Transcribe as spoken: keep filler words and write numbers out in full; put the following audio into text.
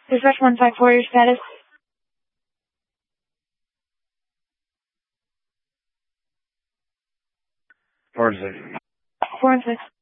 Dispatch one five four, your status? Four and six. Four and six.